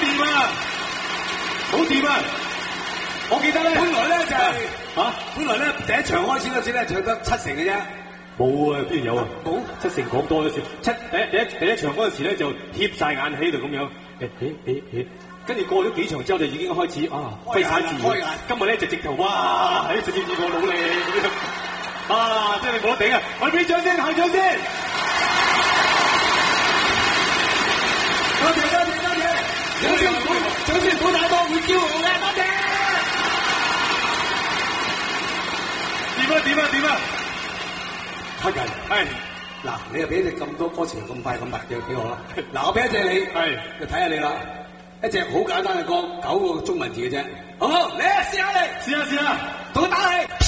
掂啊！好掂啊！我記得咧，本來咧就係本來咧第一場開始嗰時咧唱得7成嘅啫。 冇啊，邊有啊？ 冇 7成講多咗少。第一場嗰陣時咧就貼曬眼喺度咁樣，跟住過咗幾場之後就已經開始揮灑自如。今日咧就直頭哇，直接自我努力咁樣，真係冇得頂啊！我哋俾掌聲，後掌聲。 多謝，掌聲好大多，會驕傲嘅，多謝。點啊！黑人係嗱，你又俾一隻咁多歌詞咁快咁密嘅俾我啦。嗱，我俾一隻你，就睇下你啦。一隻好簡單嘅歌，9個中文字嘅啫，好唔好？嚟啊，試下，同佢打氣。